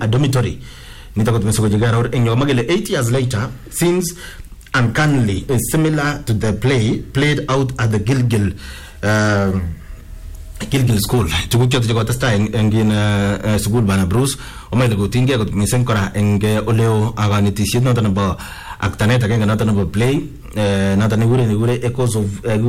a dormitory. Nito kot meso jigaror en yo magele 8 years later since uncannily is similar to the play played out at the Gilgil School. Tuguk choto cheko testa engin school bana Bruce omele gotinge kot misen kora enge oleo aganitisiet noto nebo aktanet agenge noto nebo play noto negure Echoes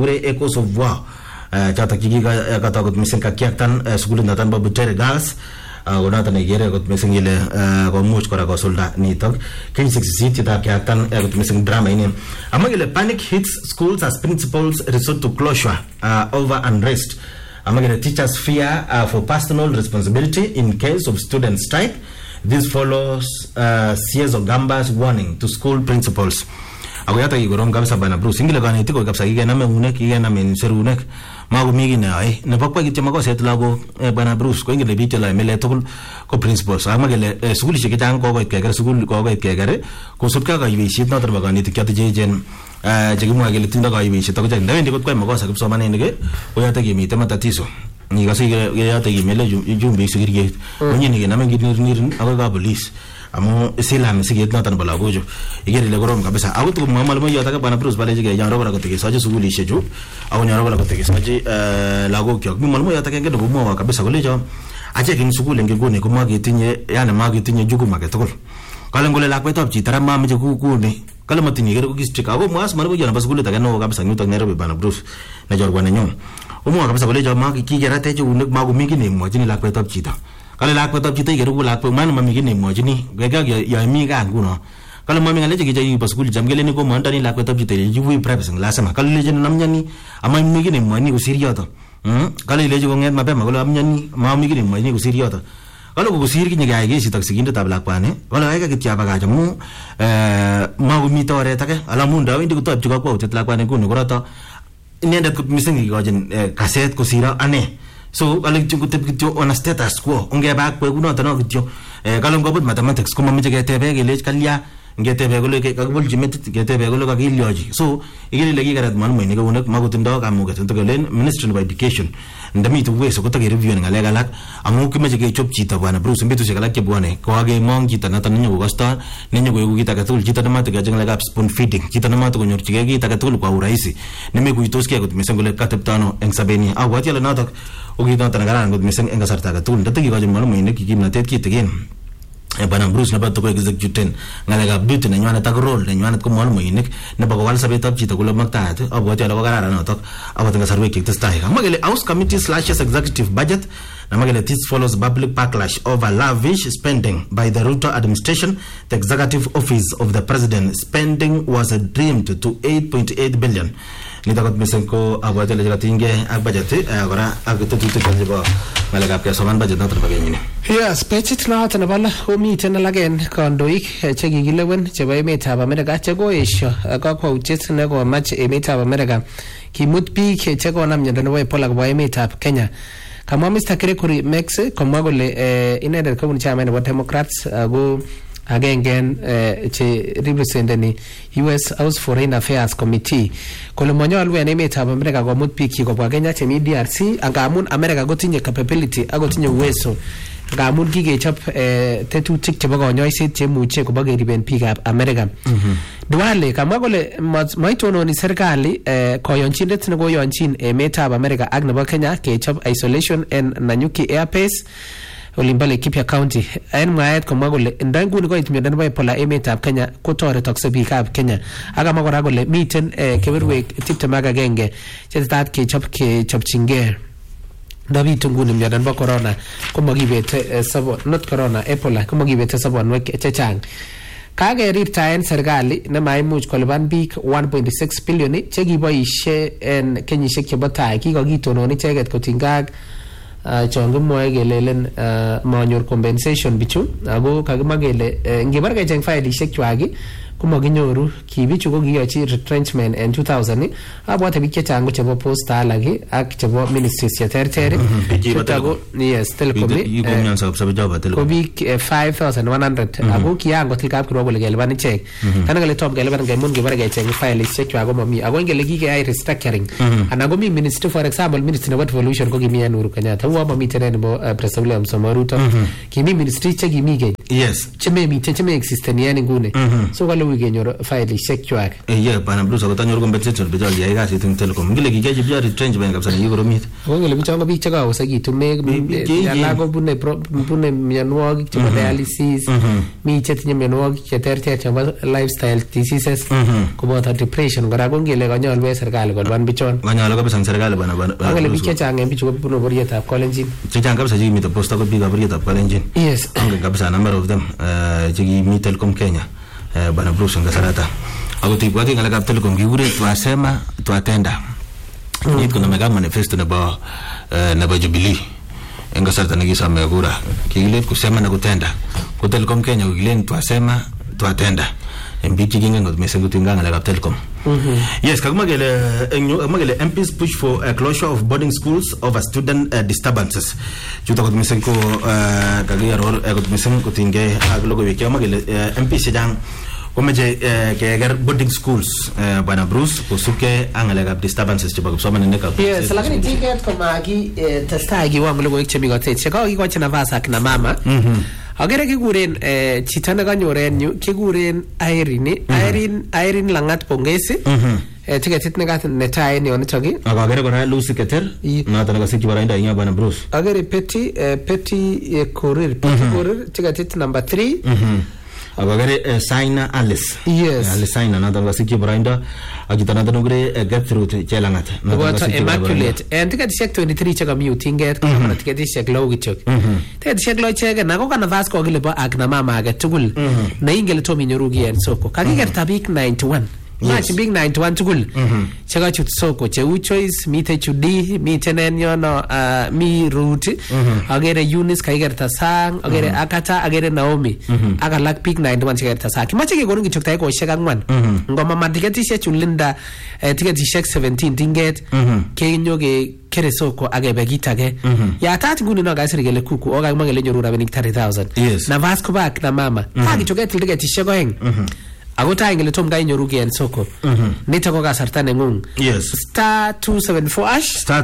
of War choto kikika kata kot misen kakiaktan school noto nebo Butere Girls noto negere kot misen ile komuch kora kosulda nitok K68 chita kiaktan kot misen drama ini amagile panic hits schools as principals resort to closure over unrest. Among teachers fear for personal responsibility in case of student strike. This follows CS Ogamba's warning to school principals. Agoyata igorom kabisa bana Bruce ingile gani tiko kabisa igena memunek igena men serunek mago migi na ai ne pakwa gitya mago set lago bana Bruce ko ingile bitela mele tokul ko principals amagele school shike tang ko kegere school ko kegere ko sutka ga yishit na tarba gani tikya tijen jegimwa gele tinda ga yishi to jeng ndawendi ko makosa kipsomaninik oyata gimi tema tatizo ni gasi yata gimele jumbi sigirge nyini gena mengi nirin ago police amo silam siget natan bala gojo igere le gorom kabisa ago to mamal mo yata ka bana Bruce bale jige yaro bala ko tege saje suguli sheju ago nyaro bala ko tege saje lago kyo mi malmo yata kenge do mo kabisa ko lejo aje kin sugule ngi gone ko magi tinye yana magi tinye juguma ke tokol kala ngole la kwetop chi tara mama je ku ni kala matini gere ko district ago mas marbo jana basugule taga no kabisa nyuto Nairobi bana Bruce na jor gwana nyon omo kabisa ko lejo magi ki gera teje unek mago migi ne mo jini la kwetop chi ta kala la kwetop chi ta gere ko la ko man mami ne mo jini gega ya mi ga nguno kala mami ngale je ji basugule jamgele ni ko mo ndani la kwetop chi ta ji wi privacy la sama kala leje namnyani ama migi ne mo ni ko siriyo to kala leje ko nget mapema kala amnyani ma migi ne mo ni ko siriyo to kala ko sir kinye ga ge sitak siginde tabla kwane kala ay ka kitya baga jamu magu mi tore take ala munda indi ko top juga ko tetla kwane kunu korata inenda ko misengi ko jen kaset ko sira ane so kala kityo kityo on status quo unge ba ko kuno tano kityo kala ngobut mathematics ko mamje ge tebe ge lej kalya ngete be gole ke kagol jimet ngete be gole ka gilyoji so igile legi garat man mo ni ko unak magu tindo ka mo ke to len Ministry of Education ndami to weso ko to ge review ngale galak amu ke meje ke chop chita bana Bruce mbitu se galak ke bwane ko age mong chita na tanyo ko sta nenyo ko kita ka tul chita na mate ga jengla ka spoon feeding chita na mate ko nyor chige kita ka tul kwa uraisi neme ku itos ke ko misengole kateptano eng sabeni awati ala natak o kita tan garan ko miseng eng sarta ka tul ndati ko jemalo mo ne ki na tet ki tegen bana Bruce na bato ko execute ngalaga bit na nywana tag role na nywana ko mol mo inik na bago wal sabe tab chita ko magta at aboti ala garara na tok aboti ngasarwe ki testai magele house committee slashes executive budget na magele this follows public backlash over lavish spending by the Ruto administration. The executive office of the president spending was a dream to 8.8 billion nitakot misenko aboti ala tinge ak budget agora ak tetutu kanjibo malaga pya soman budget na trabageni. Yes, budget na hata nabala komiten alagen kandoik che kikilewen chebo emetab Amerika che koesio kakwautiet ne komach emetab Amerika kimut biik che konam miondo nebo Ebola kobo emetab Kenya. Kamwa Mr. Gregory Mex komwa kole inendet kobun chama nebo Democrats ako agenge che representani US House Foreign Affairs Committee kole manyolu en emetab Amerika komut biik kobwa Kenya chemi DRC angamun Amerika kotinye capability akotinye uwezo ngamun kikechop tetutik chebo konyoiset chemuche kobo keriben biikab Amerika. Duale kamwa kole maitononi serikali koyonchindet nekoyonchin emetab Amerika ak nebo Kenya kechop isolation en Nanyuki Airbase Olimbale Kipya County. En mwaet komwa kole ndanguni koit miondo nebo Ebola emetab Kenya kotoretokse biikab Kenya. Akamwa kora kole miten keberwek 21 chetetat kechopchingee ndabitu nguni miondo nebo corona komakibete not corona Ebola komakibete sobonwek chechang. Kakerirtaen serikali nemaimuch kolipan biik 1.6 billion chekiboishe en kenyisiek chebo tai kikakitonon icheket kotingak chon kimwoe kelelen manyor compensation bichu ako kakimwa kele ngebar kecheng failishek chwak komakinyoru kibichu ko kiyochi retrenchment en 2000 abwate biik chechang ko chebo posta alak ak chebo ministries cheterter chutago yes telecom ko biik 5100 ako kiango tilkap kirwa kole kelipan ichek kana kale tom kelipan ngemun kebare kecheng files chechwa ko mami ako ngele kikeyai restructuring ana ko mi ministry for example ministry of evolution ko kimi en Uhuru Kenyatta huwa mami tena nebo President William Samoei Ruto kimi ministry che kimi ke yes cheme exist ni yani ngune so kale wi kenyor files chechwa yeah bana Bruce akotanyor compensation bijal yai kasit eng telecom ngile kikechi bijal retrenchment kabisa ni koromit ko ngele bichongo biik chekaosekitu alago bune mionwogik chebo dialysis mi chetinye mionwogik cheterter chebo lifestyle diseases koboto depression kora ko ngele kanyolu serikali kolipan bichon kanyolu kabisa serikali bana ngele biik chechang en bichu kobunu borietab Kalenjin chechang kabisa chekimite posta ko biikab borietab Kalenjin yes angen kabisa number of them chekimi Telecom Kenya bana Bruce ngasarata ako tibwati ngalekab Telecom kikure twasema twatenda nit kuna mega manifesto nebo Jubilee en kasarta nekisome kura kikilet kusema na kutenda ko Telecom Kenya kikilen twasema twatenda en biik chekingen ngot mising kutinga ngalekab Telecom yes kakmagele MPs push for a closure of boarding schools over student disturbances chuto kot mising ko kakiyaror kot mising kutinge ak logoiwek kakmagele MPs chechang komeche keker boarding schools bwana Bruce kosubke ak ngalekab disturbances chebo kipsomaninik ab yes lakini ticket komaki testai kiwango logoiwek chemi kotet chekakikochi nafas ak na mama agere kikuren chito nekanyor en yu kikuren Irene Langat Pongesi tiketit netai en yonitok ak agere kora Lucy Keter noto nekasikyi boroindo ing bwana Bruce agere Petty Korir tiketit number 3 akagere Saina Alice yes Alice Saina noto nekasikyi boroindo ak chito noto nekure Gertrude Chelangat noto Immaculate en tiketishek 23 chekami utinget kama tiketishek low kityok tiketishek low icheken ako ka nafas kokile bo ak na mama age tugul neingele tom inyoru ki en soko kakikerta biik 91 Machi big 91 tugul chekachut soko cheu Choice mite Chudi miten en yono mi Ruth agere Eunice kaikerta sang agere Akata agere Naomi akalak big 91 chekerta sang kimache kekonin kityok taik koshek angwan ngoma matiketishek chulinda tiketishek 17 tinget kenyo ke kere soko agebe kitage ya tatu nguni no gasiri kele kuku oga magele nyoru rabinik 30,000 na Vasco back na mama akichoket tiketishek koeng ako taingele tom ga inyoru gen soko nita ko kasarta nengung star 274 hash star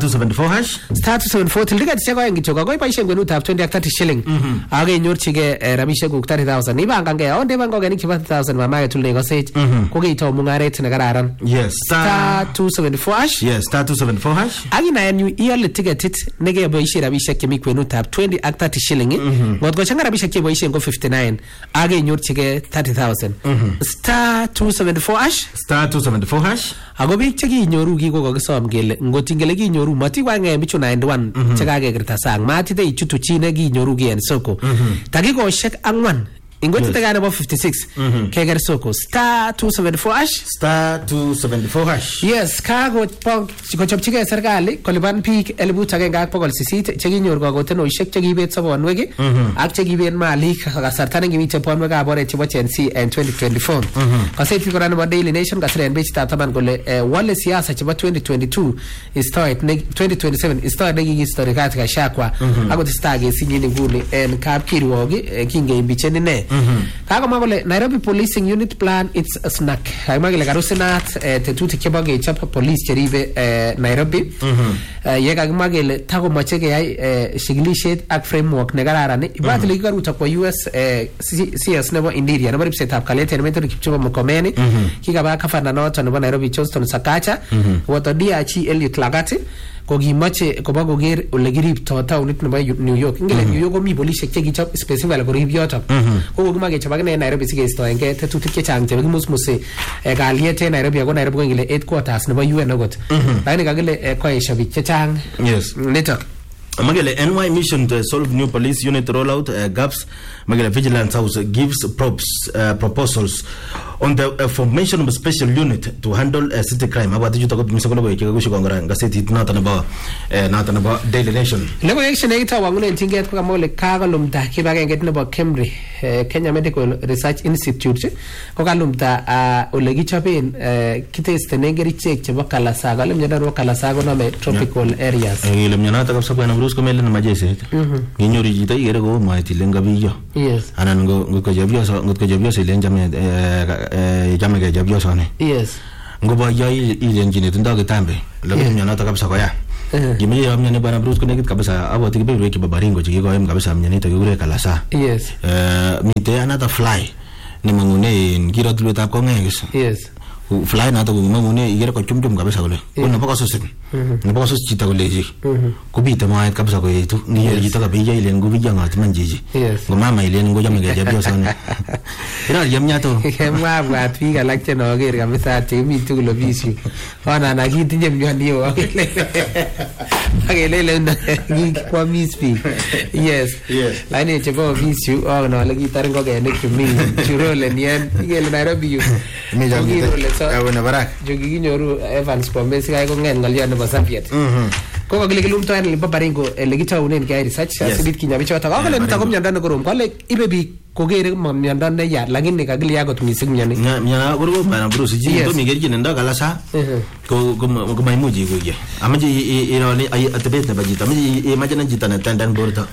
274 tildiga tiseko engi choka ko ipaishe ngenu tap 20 ak 30 shilling age nyorchige rabishe ku 30,000 ibanga nge onde bango gani kiba 30,000 mama ya tulne ko sage ko ge ito mungaret ne kararan star 274 hash star 274 hash agi na enyu iyole ticketit nege boishe rabishe kemi kwenu tap 20 ak 30 shilling ngot ko changa rabishe ke boishe ngo 59 age nyorchige 30,000 star 274 hash ako biik chekinyoru kiko kokisom kele ngotingele kinyoru matikwa nge bichu 91 chekakekirta sang matite ichutu chine kinyoru ki en soko takikoshek angwan ingoti tegane bo 56 keger soko star 274 hash yes kago kochopchige serikali kolipan biik 1,800 chekinyor kokotenoshek chekibet sobonwek ak chekibet malik kasarta nekimite bonwek ab oret chebo Gen Z en 2024 kaseti kora nebo Daily Nation kasiren bechitab taban kole wale siasa chebo 2022 2027 istoet nekikisto Rigathi Gachagua akotestai kesinyin nguni en kapkirwok kingeimbichen ine kakomwa kole Nairobi Policing Unit Plan it's a snack kaimwa kele karusinat tetutik chebo kechop police cheribe Nairobi ye kakimwa kele takomoche keyai shikilishet ak framework nekararan ibwatile kikaruto kwa US CS nebo India nebo ripsetab kalyet en Metro Kipchumba Murkomen kikaba gavana noto nebo Nairobi Johnston Sakaja woto DRG Eliud Lagat ko kimache koba koger ole kiripto taunit nebo New York ingele New York komi polisiek chekichop specifically korib yoto ko kimache chobak ne Nairobi sikeistoenge tetutik chechang chebo kimusmuse kalyet en Nairobi ako Nairobi ko ingele headquarters nebo UN okot lakini kakile koesha biik chechang nitok Magele NY mission to solve new police unit rollout gaps. Magele Vigilance House gives proposals on the formation of a special unit to handle city crime. About you talk about Mr. Kolobo, Kikushongora, Gasset, not about Daily Nation. Level action 8 hour, I'm going to get Kamole Kagalum, Kibagan getting about Cambry, Kenya Medical Research Institute ko kalumta ole kichoben kitestenen kerichek chebo kalasa kale mnyando kalasa konome tropical areas ile mnyando kabisa bwana Bruce komele na majeset nginyoru chito igere ko maiti lenga biyo yes anan ngotko jabioso ile njame jame ke jabioso ne yes ngoba yai ile njine tunda kitambe lakini mnyando kabisa koya Gimeye amnyane bwana Bruce connected kabisa aboti kiberu ki babaringo chikikoem kabisa mnyanito kikure kalasa yes mite another fly ni mangune ngiro tulwetab kongengis yes fly na to mangune igere ko chumchum kabisa kole kuna baka sosit ni baka sosit chita kole ji kubita maet kabisa ko yetu ni yeri chita kabija ile ngubija ngat manjiji ngomama ile ngoja mgeja bio sana ina yamnyato kemwa bwat biik alak che noger kabisa chemi tugul bisu ona na kitinye mnyani yo agelele kwa mispi yes lakini chebo bisu ona wale gitar ngogenik chumi churole nien igele Nairobi yu mi jangile awena barak jogi ginyoru Evans Pombe sikai ko ngen ngalyo nebo Safiet ko kakile kilumto en Baringo ele kitaunen kay research asibit kinyabi choto kakile mtako mnyanda ne korom kale ibe bi kogere mnyanda ne ya lakini kakile yakot mising mnyani nya gurgo bana Bruce ji to mi gerji nda kalasa ko maimuji ko ye amaji ironi atebet ne bajita amaji imagine jita na tandan borta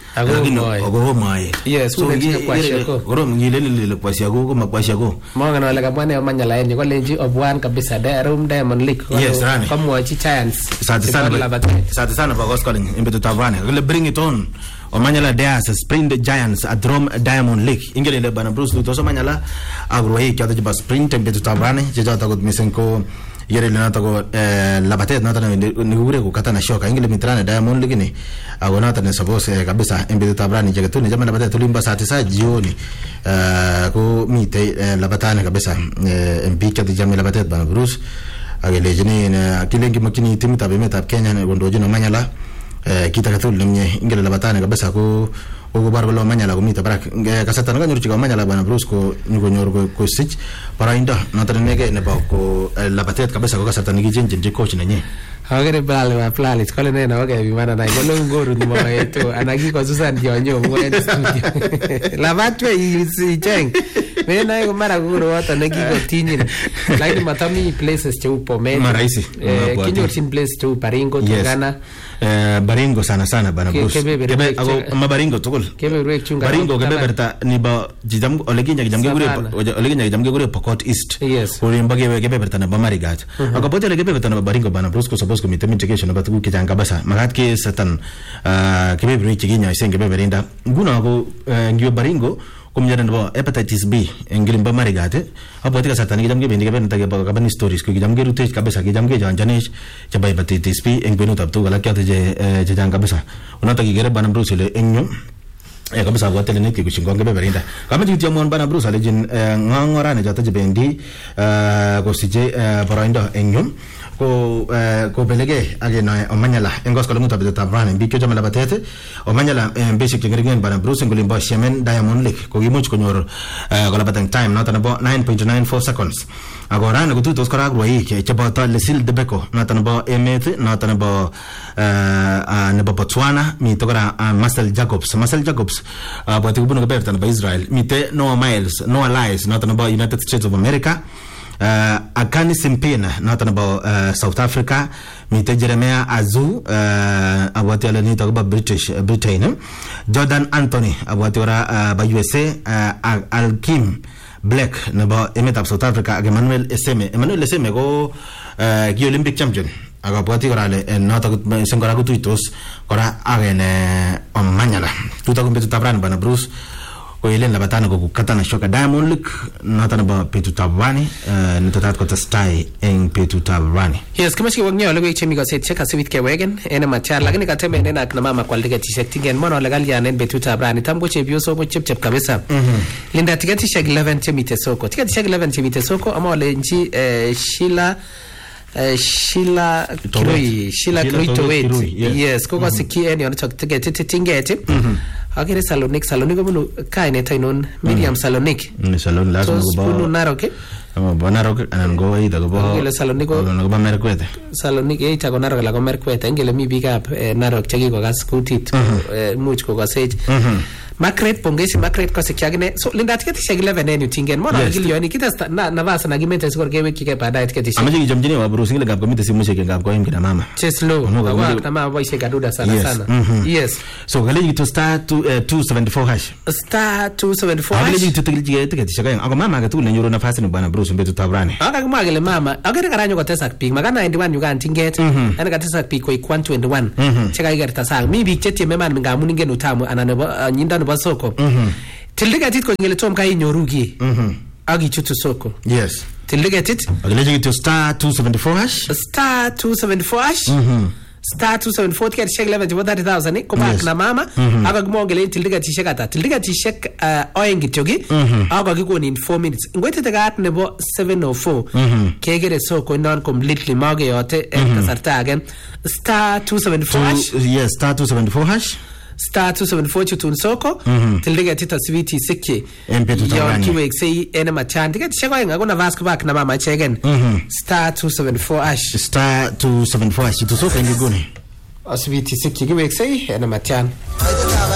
ago mai yes so gorom ngilele kwasya go makwasya go monga wala kabwane manyala yenye ko lenji obwan kabisa room Diamond League yes rani kama Giants sante sana bagos calling imbeto tavane le bring it on omanyala Deas Sprint Giants at Rome Diamond League ingele bana Bruce to so manyala agro hiki ata jiba sprint imbeto tavane jeta ta god misenko yere le nata ko labatet nata ni gure ko katana shoka ingile mitrana Diamond League ni agonata ne sabose kabisa imbeto tabrani jegetu ni jamani labatet tulimba saa jioni ko mite labatana kabisa mpika di jamani labatet bana Bruce agele jini akilengi makini timu tabemeta Kenya ne gondoji no manyala kita katul lemye ingile labatana kabisa ko barlo manyala ko mita barak kasata nga nyuru chiga manyala bana Bruce ko nyugo nyoro ko sich para inda natane nege ne ba ko labatet kabisa ko kasata ngi jenje coach na nye agere bale wa plalit kole ne na wage bi mana na ngolo ngoro ni mama yetu anagi ko Susan Jonyo ngwe studio labatwe yi cheng mena ko mara guru wata ngi ko tinyin like matami places che upo me maraisi kinyo tin place che Baringo Tugana Baringo sana bana Bruce kebe ago mabaringo tugul kebe ruek chunga Baringo kebe berta ni ba jidam oleginya jamge gure Pokot East uri mbage kebe berta na Bamarigat akapote kebe berta na Baringo bana Bruce ko suppose ko mitem education ba tugu kijanga basa magat ke satan kebe ruek chiginya isenge kebe berinda nguna ko ngio Baringo kumjana nbo hepatitis B ngili Bamarigat apote ka satan kijamge bendi kebe ntage ba kabani stories ko kijamge rute kabisa kijamge janjanesh chaba hepatitis B engbenu tabtu gala kya je janga kabisa unata kigere bana Bruce le enyo kabisa kwa tele neki kushingonge beberinda kama jitia mon bana Bruce alejin ngangora ne jata jebendi ko sije barainda enyo ko belege ageno omanyala engos ko muta beta brand bikyo jamala batete omanyala basic ngrigen bana Bruce ngolimba Shemen Diamond League ko gimuch ko nyor ko labatan time not about 9.94 seconds agora ne gutu tos kara groi ke chebota le sil de beko not about emet not about ne Botswana mi tokara Marcel Jacobs but ubuno gaberta na Israel mite Noah Miles Noah Lyles not about United States of America Akani Simpina not about South Africa mite Jeremiah Azu abati ala ni toka Britain Jordan Anthony abati ora ba USA Alkim Black na ba emet of South Africa Emmanuel Eseme go Olympic champion agapati korale nota sengora kutuitos kora agene omanyala tutakumbetu tabran bana Bruce ko ile la batana ko katana shoka Diamond League nota ba petu tabani nitotat ko tastai en petu tabani yes kama shi wagnya ole chemi ko set cheka sivit ke wegen ene machar lakini kateme nena na mama kwa lega t-shirt tingen mono legal ya nen petu tabani tamgo chebio so chep kabisa linda tiketi shag 11 chemite soko tiketi shag 11 chemite soko ama ole nji Sheila Kirui to wait yes koko sikie ni onacho tingeti agere Salonik bunu kaine tainon Miriam Salonik Salon lazima go Narok Narok anango ida go ngele Salonik go Merkwete Salonik ita go Narok la go Merkwete ngele mi big up Narok chagi go gas kutit much go gasage Margaret pongezi Margaret ko sikiagine so linda tiketishek 11 en utingen mona gilioni kita navasa na gimete sikor geweki ke baadaye tiketishek amaje kijamjini wa Bruce ngile gab komite simu sheke gab ko imke na mama cheslo wa kama boise gaduda sana yes so gale to star 274 hash star 274 hash gale to tiketishek ako mama ga tukule nyoro nafasi ni bwana Bruce mbetu tabrani aka kumagele mama agere karanyo ko tesak pik magana 91 Uganda tinget ana ka tesak pik ko 121 cheka igerta sang mi bik chetie meman ngamun ingen utamu anane nyinda no soko tildigatit ko ngele tom kai nyorugi agi chutu soko yes tildigatit agile to star 274 hash star 274 hash star 274 ticket shek 11 to 30,000 ko bak na mama aga gmongele tildigatit shekata tildigatit shek oyengi tyogi aga gikoni in 4 minutes ngoite tagat nebo 704 kegere soko non completely mage yote kasarta again star 274 hash yes star 274 hash star 274 chutun soko tildiga tita switi sikki yon kiwek sei ene machan tiga tishego inga kuna vasco back na mama chegen star 274 hash star 274 hash tu soko ingiguni switi sikki kiwek sei ene machan